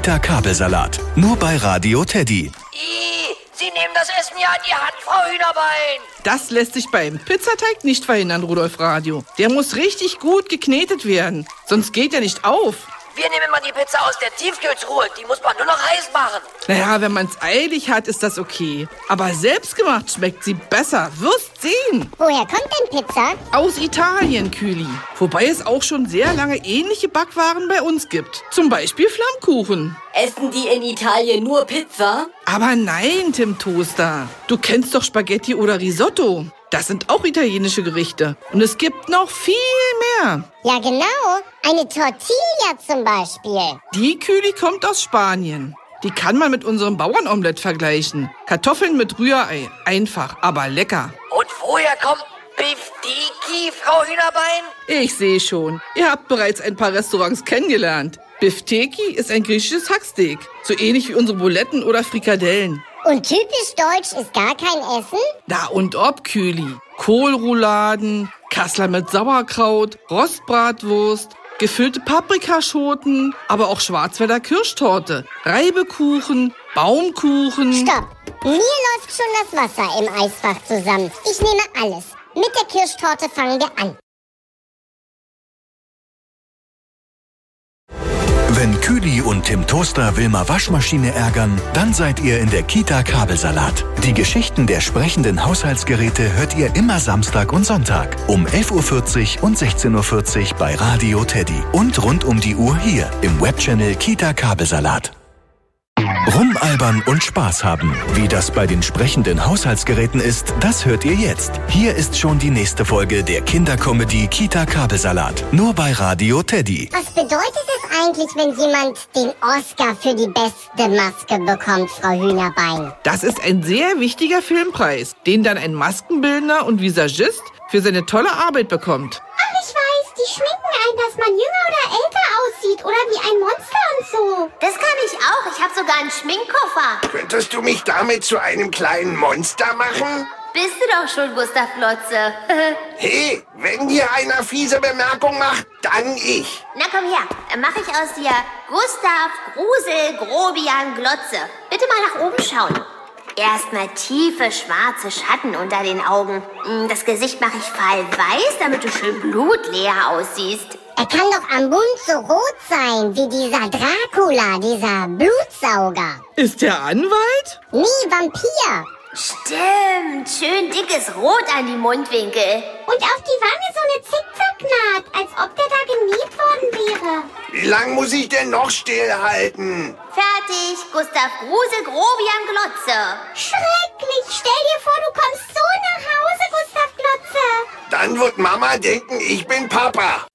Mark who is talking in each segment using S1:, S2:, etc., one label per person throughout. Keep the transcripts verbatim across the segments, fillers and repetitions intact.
S1: Kita-Kabelsalat. Nur bei Radio Teddy.
S2: Ih, Sie nehmen das Essen ja in die Hand, Frau Hühnerbein.
S3: Das lässt sich beim Pizzateig nicht verhindern, Rudolf Radio. Der muss richtig gut geknetet werden, sonst geht er nicht auf.
S2: Wir nehmen immer die Pizza aus der Tiefkühltruhe. Die muss man nur noch heiß machen.
S3: Naja, wenn man es eilig hat, ist das okay. Aber selbstgemacht schmeckt sie besser. Wirst sehen.
S4: Woher kommt denn Pizza?
S3: Aus Italien, Kühli. Wobei es auch schon sehr lange ähnliche Backwaren bei uns gibt. Zum Beispiel Flammkuchen.
S5: Essen die in Italien nur Pizza?
S3: Aber nein, Tim Toaster. Du kennst doch Spaghetti oder Risotto. Das sind auch italienische Gerichte. Und es gibt noch viel mehr.
S4: Ja, genau. Eine Tortilla zum Beispiel.
S3: Die Kühli kommt aus Spanien. Die kann man mit unserem Bauernomelett vergleichen. Kartoffeln mit Rührei. Einfach, aber lecker.
S2: Und woher kommt Biftiki, Frau Hühnerbein?
S3: Ich sehe schon. Ihr habt bereits ein paar Restaurants kennengelernt. Bifteki ist ein griechisches Hacksteak. So ähnlich wie unsere Buletten oder Frikadellen.
S4: Und typisch deutsch ist gar kein Essen?
S3: Na und ob, Kühli. Kohlrouladen, Kassler mit Sauerkraut, Rostbratwurst, gefüllte Paprikaschoten, aber auch Schwarzwälder Kirschtorte, Reibekuchen, Baumkuchen.
S4: Stopp! Mir läuft schon das Wasser im Eisfach zusammen. Ich nehme alles. Mit der Kirschtorte fangen wir an.
S1: Wenn Kühli und Tim Toaster Wilma Waschmaschine ärgern, dann seid ihr in der Kita-Kabelsalat. Die Geschichten der sprechenden Haushaltsgeräte hört ihr immer Samstag und Sonntag um elf Uhr vierzig und sechzehn Uhr vierzig bei Radio Teddy. Und rund um die Uhr hier im Webchannel Kita-Kabelsalat. Rumalbern und Spaß haben. Wie das bei den sprechenden Haushaltsgeräten ist, das hört ihr jetzt. Hier ist schon die nächste Folge der Kindercomedy Kita-Kabelsalat. Nur bei Radio Teddy.
S4: Was bedeutet es eigentlich, wenn jemand den Oscar für die beste Maske bekommt, Frau Hühnerbein?
S3: Das ist ein sehr wichtiger Filmpreis, den dann ein Maskenbildner und Visagist für seine tolle Arbeit bekommt.
S6: Ach, ich weiß, die schminken einen, dass man jünger oder älter aussieht oder wie ein Monster und so.
S7: Das kann ich auch. Ich habe sogar einen Schminkkoffer.
S8: Könntest du mich damit zu einem kleinen Monster machen?
S7: Bist du doch schon, Gustav Glotze.
S8: Hey, wenn dir einer fiese Bemerkung macht, dann ich.
S7: Na komm her, dann mache ich aus dir Gustav Grusel Grobian Glotze. Bitte mal nach oben schauen. Erstmal tiefe schwarze Schatten unter den Augen. Das Gesicht mache ich fallweiß, damit du schön blutleer aussiehst.
S4: Er kann doch am Mund so rot sein, wie dieser Dracula, dieser Blutsauger.
S3: Ist der Anwalt?
S4: Nie Vampir.
S7: Stimmt, schön dickes Rot an die Mundwinkel.
S6: Und auf die Wange so eine Zickzacknaht, als ob der da genäht worden wäre.
S8: Wie lang muss ich denn noch stillhalten?
S7: Fertig, Gustav Grusel Grobian Glotze.
S6: Schrecklich, stell dir vor, du kommst so nach Hause, Gustav Glotze.
S8: Dann wird Mama denken, ich bin Papa.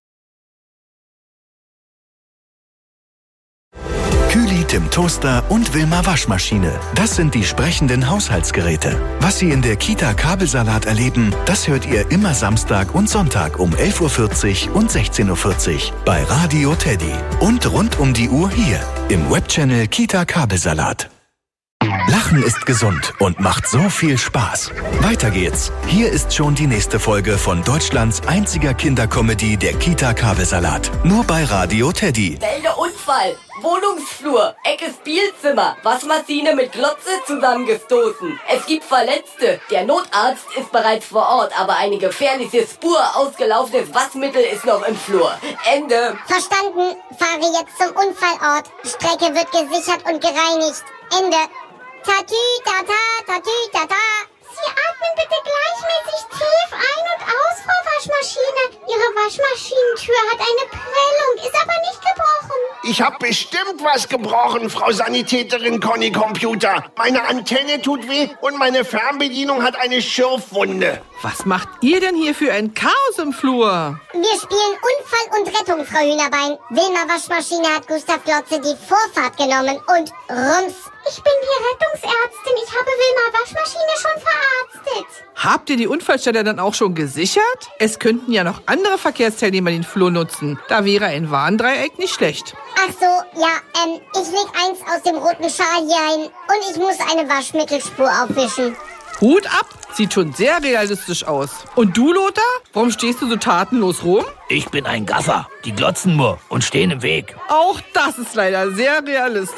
S1: Kühli, Tim Toaster und Wilma Waschmaschine. Das sind die sprechenden Haushaltsgeräte. Was Sie in der Kita-Kabelsalat erleben, das hört ihr immer Samstag und Sonntag um elf Uhr vierzig und sechzehn Uhr vierzig bei Radio Teddy. Und rund um die Uhr hier im Webchannel Kita-Kabelsalat. Lachen ist gesund und macht so viel Spaß. Weiter geht's. Hier ist schon die nächste Folge von Deutschlands einziger Kindercomedy, der Kita-Kabelsalat. Nur bei Radio Teddy.
S5: Meldeunfall, Wohnungsflur, Ecke Spielzimmer, Waschmaschine mit Glotze zusammengestoßen. Es gibt Verletzte. Der Notarzt ist bereits vor Ort, aber eine gefährliche Spur ausgelaufenes Waschmittel ist noch im Flur. Ende.
S4: Verstanden. Fahre jetzt zum Unfallort. Strecke wird gesichert und gereinigt. Ende. Tatü-tata, tatü-tata.
S6: Sie atmen bitte gleichmäßig tief ein und aus, Frau Waschmaschine. Ihre Waschmaschinentür hat eine Prellung, ist aber nicht gebrochen.
S8: Ich hab bestimmt was gebrochen, Frau Sanitäterin Conny Computer. Meine Antenne tut weh und meine Fernbedienung hat eine Schürfwunde.
S3: Was macht ihr denn hier für ein Chaos im Flur?
S4: Wir spielen Unfall und Rettung, Frau Hühnerbein. Wilma Waschmaschine hat Gustav Glotze die Vorfahrt genommen und rums.
S6: Ich bin die Rettungsärztin. Ich habe Wilma Waschmaschine schon verarztet.
S3: Habt ihr die Unfallstelle dann auch schon gesichert? Es könnten ja noch andere Verkehrsteilnehmer den Flur nutzen. Da wäre ein Warndreieck nicht schlecht.
S4: Ach so, ja, ähm, ich leg eins aus dem roten Schal hier ein und ich muss eine Waschmittelspur aufwischen.
S3: Hut ab, sieht schon sehr realistisch aus. Und du, Lothar? Warum stehst du so tatenlos rum?
S9: Ich bin ein Gaffer. Die glotzen nur und stehen im Weg.
S3: Auch das ist leider sehr realistisch.